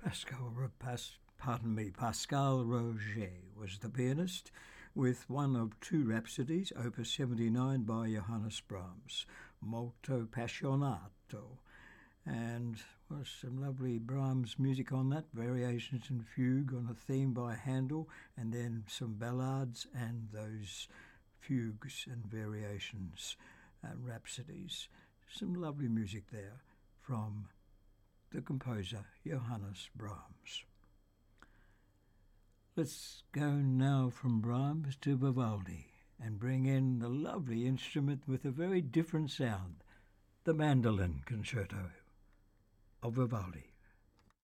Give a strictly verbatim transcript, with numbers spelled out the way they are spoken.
Pascal, Pas, pardon me, Pascal Roger was the pianist, with one of two Rhapsodies, Opus seventy-nine by Johannes Brahms, Molto Passionato, and was some lovely Brahms music on that, variations and fugue on a theme by Handel, and then some ballades and those fugues and variations and rhapsodies. Some lovely music there from the composer Johannes Brahms. Let's go now from Brahms to Vivaldi and bring in the lovely instrument with a very different sound, the mandolin concerto of Vivaldi.